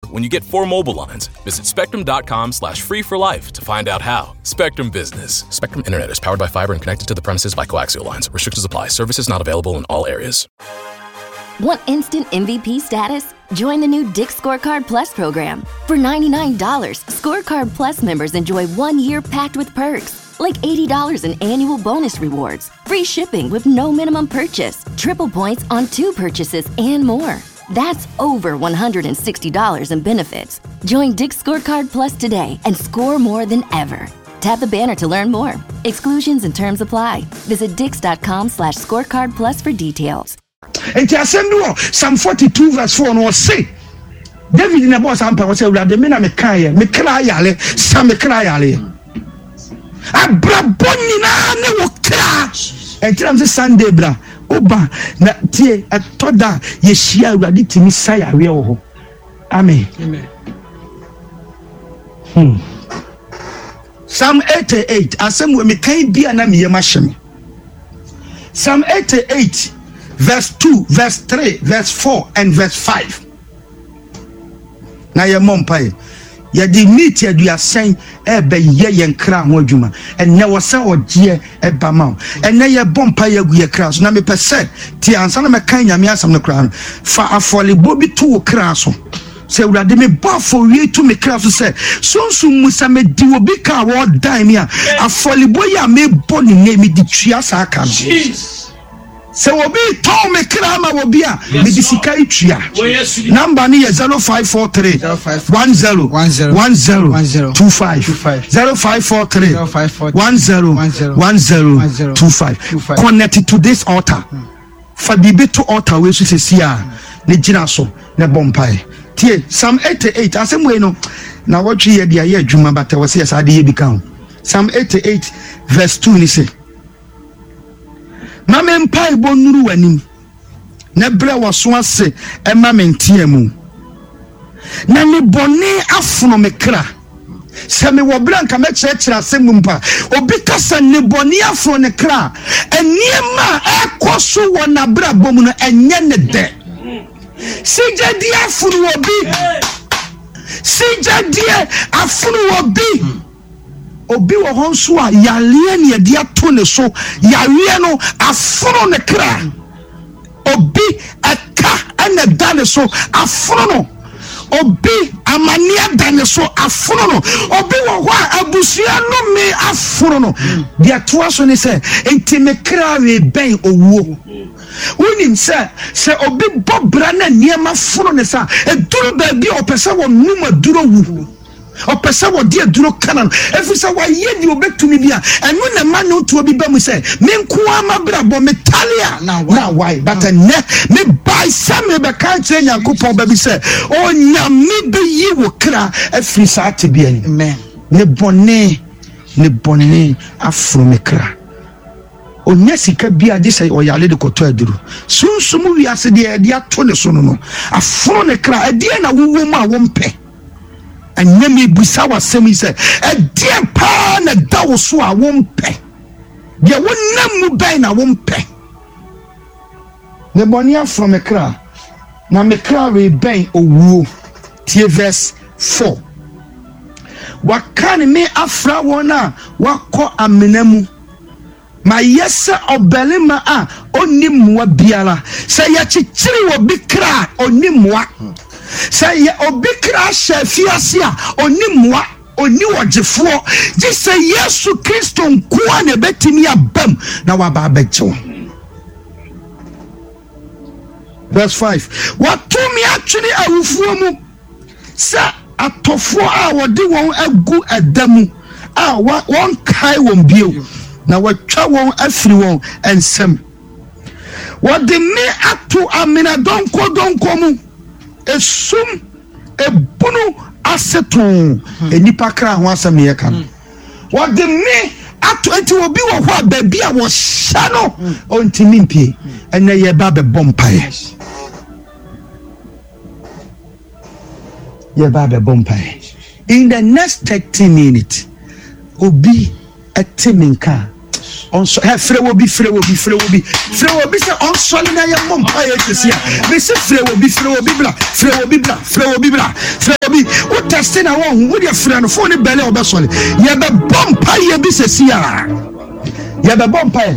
when you get 4 mobile lines. Visit Spectrum.com/free for life to find out how. Spectrum Business. Spectrum Internet is powered by fiber and connected to the premises by coaxial lines. Restrictions apply. Services not available in all areas. Want instant MVP status? Join the new Dick's Scorecard Plus program. For $99, Scorecard Plus members enjoy 1 year packed with perks, like $80 in annual bonus rewards, free shipping with no minimum purchase, triple points on 2 purchases, and more. That's over $160 in benefits. Join Dick's Scorecard Plus today and score more than ever. Tap the banner to learn more. Exclusions and terms apply. Visit dix.com/scorecard plus for details. And Psalm 42 verse 4 no say David in the boss ampa was say urade me na me kan ye me kra yale sa me kra yale abrabɔ nyinaa ne wo kra ɛntiram sɛ Sunday bra oba na tie atoda ye hia urade timi sa yawe wo ho amen Psalm 88 asɛm we me kan bia na me yema hye me Psalm 88 verse 2, verse 3, verse 4, and verse 5. Now your mom pay. Ya di meet ya do ya saying ebe ye yen kra ho adwuma. And na wo say odie eba ma. And na ye bompa ya gu ye kra so na me pese ti ansa na me kan nyame asam no kra. Fa afole bobi to wo kra so. Say urade me ba for we to me kra so say sunsun musa me di obi ka wo dan me a afole boya me boni ne me di twia sa aka no. Se obi to me kra ma obi a me di sika itwia number ni 0543 10 25 0543 10 25 connect to this altar for bibi to altar we so se a ne gina so ne bompai tie Psalm 88 asem we no na wotwe ye dia ye adwuma bata wo se asa de ye bi kan Psalm 88 verse 2 ni say Mama mpai bonuru wanim na bre waso ase e mama ntiamu na ne bone afono me kra se me wo blanka me kyerɛkyerɛ asem mpa obi kasa ne bone afono ne kra eniema ekoso wo na bra bom no enye ne de sijadi afono obi sijadi afono obi obi wo honso a yale ne yade ato ne so yare no aforo ne kra obi aka ana dane so aforo no obi amania dane so aforo no obi wo ho abusua no me aforo no dia to so ne se enti me kra we ben owuo unim se obi bobra na niema foro ne sa eduru ba bi opese wo numa duro wu opesa wo dia duro kana efisa wa ye di obetumi bia enu na ma no to obi ba mu se me nko ama brabo metalia na why but ne me buy some be kan che Nyankopon ba bi se o nyame be yi wo kra efisa ate bia ni amen ne bonne afro me kra onya sika bia de se o yale de koto aduru sunsumu wi ase de ato ne so no afro ne kra ade na wuwo ma wo mpe and yemi busa wasemi say e die pa na dawo so a wompe de wonnam mu ban na wompe ne bonia from a kra na me kra we ban owuo tie verse 4 wakane me afra wona wakọ amenamu ma yesa obelema a onimwa biara say ya chichiri wo bikra onimwa say obi kra shafiase a onimwa oni wojefo je say Yesu Kristo nkoa na betimi abam na waba abecho. Verse 5 watumi atwene awufuo mu sa atofo a wode won agu adamu a won kai won bio na watwa won afiri won ensem wode me ato amena donko mu esum ebunu aseton enipa kra ho asem ye kan wode me ato enti obi wo ho abaabi a wo hya no ontimi mpie ene ye ba be bompae ye ba be bompae in the next 30 minutes obi etiminka on so frɛ wo bi say on solina ye bompae etisia me say frɛ wo bi bla Justina won with your friend phone belly obesole ye be bompa ye bi sesia ye be bompa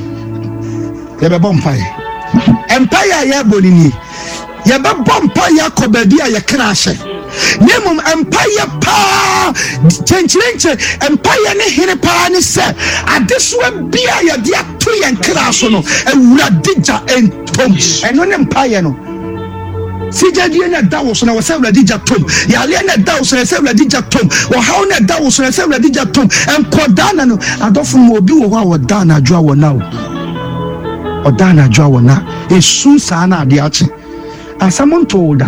empire ye bonini ye be bompa Yakoba dia ye crash Nemum empire pa chenchirenche empire ne hene pa ne se adeswa bia ye dia to ye crash no ewura dija entom eno ne empire no Sijadi na dawo na wasabla dija tom ya le na dawo na wasabla dija tom wa hawo na dawo na wasabla dija tom enkodana no adofo mo obi wo wa dana adwa wo na o dana adwa wo na esu sa na ade ache asamon told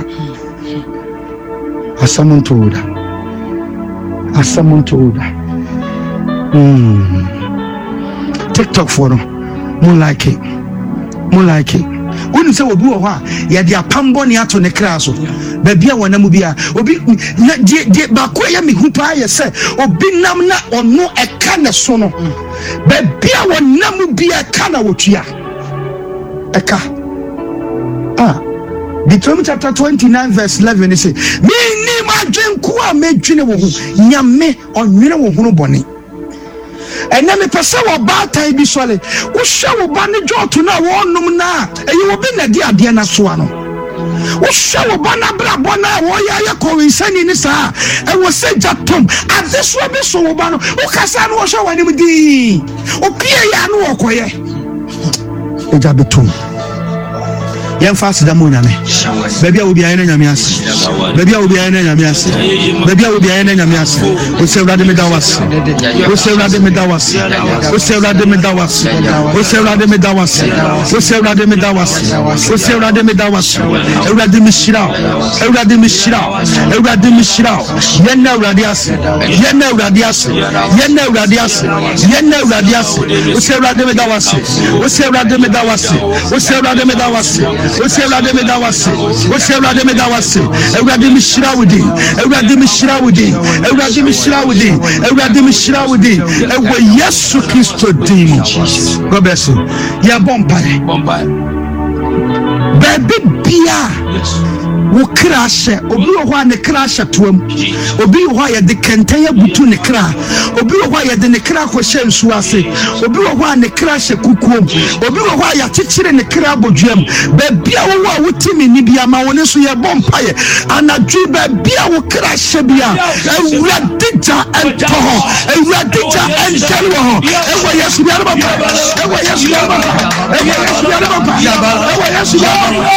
TikTok for no more like it When say obi wo ha ya dia pambo ne ato ne kra so ba bia wona mu bia obi na die ba ko ya me hu pa ya se obi nam na ono eka ne so no ba bia wona mu bia ka na wotua eka Deuteronomy chapter 29 verse 11 it say me ni ma dwenku a medwene wo ho nyame onwene wo ho bone ena me pese wo ba tan bi sole wo hwe wo ba ne joto na wo nom na eyi wo bi na di ade na so ano wo hwe wo ba na bra bona wo ya ko nsani ni sa e wo se jatom ade so bi so wo ba no wo kasa no wo hwe wani mu di o pie ya no wo koye e ja betum yen fast da mo nyame baby a obi aye na nyame ase baby a obi aye na nyame ase baby a obi aye na nyame ase o se wrade me da was o se wrade me da was o se wrade me da was o se wrade me da was o se wrade me da was o se wrade me da was ewrade me shira ewrade me shira ewrade me shira yen na ewrade ase yen na ewrade ase yen na ewrade ase yen na ewrade ase o se wrade me da was o se wrade me da was o se wrade me da was o se wrade me da was o se wrade me da was ewrade me shira wudi ewrade me shira wudi ewrade me shira wudi ewrade me shira wudi ewo Yesu Kristo din God bless you ya bompare baby bia wo krashe obi wo ha ne krashe toam obi wo ha ye de kenten ya butu ne kra obi wo ha ye de ne kra ko hye nsu ase obi wo ha ne krashe kukuom obi wo ha ya chichire ne kra boduam ba bia wo wa wutimi ni bia ma woni so ye bompaye anadwi ba bia wo krashe bia ewura dija entoho ewura dija enjelwo ewo Yesu bia no ba ewo Yesu bia no ba ewo Yesu bia no ba ewo Yesu bia no ba